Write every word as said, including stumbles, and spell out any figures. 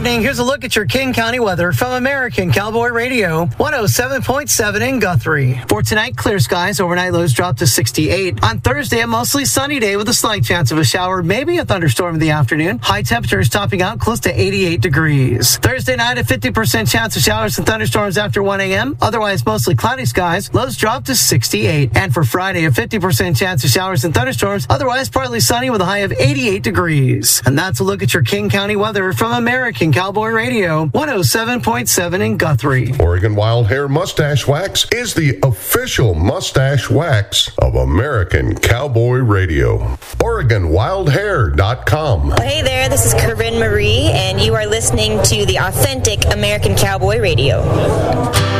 evening. Here's a look at your King County weather from American Cowboy Radio, one oh seven point seven in Guthrie. For tonight, clear skies. Overnight lows drop to sixty-eight. On Thursday, a mostly sunny day with a slight chance of a shower, maybe a thunderstorm in the afternoon. High temperatures topping out close to eighty-eight degrees. Thursday night, a fifty percent chance of showers and thunderstorms after one a.m. Otherwise, mostly cloudy skies. Lows drop to sixty-eight. And for Friday, a fifty percent chance of showers and thunderstorms. Otherwise, partly sunny with a high of eighty-eight degrees. And that's a look at your King County weather from American Cowboy Radio, one oh seven point seven in Guthrie. Oregon Wild Hair Mustache Wax is the official mustache wax of American Cowboy Radio. Oregon Wild Hair dot com. Well, hey there, this is Corinne Marie, and you are listening to the authentic American Cowboy Radio.